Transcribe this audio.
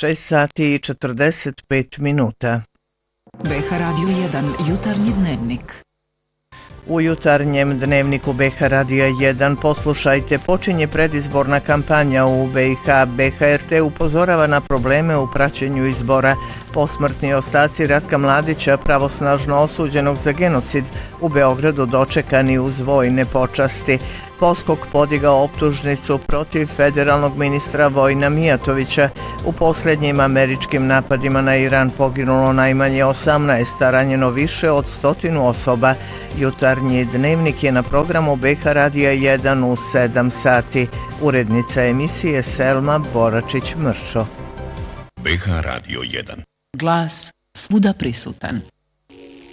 6 sati i 45 minuta. BH Radio 1, jutarnji dnevnik. U jutarnjem dnevniku BH Radija 1 poslušajte, počinje predizborna kampanja u BiH. BHRT upozorava na probleme u praćenju izbora. Posmrtni ostaci Ratka Mladića, pravosnažno osuđenog za genocid, u Beogradu dočekani uz vojne počasti. Poskok podigao optužnicu protiv federalnog ministra Vojina Mijatovića. U posljednjim američkim napadima na Iran poginulo najmanje 18, a ranjeno više od 100 osoba. Jutarnji dnevnik je na programu BH Radija 1 u 7 sati. Urednica emisije Selma Boračić-Mršo. BH Radio 1. Glas svuda prisutan.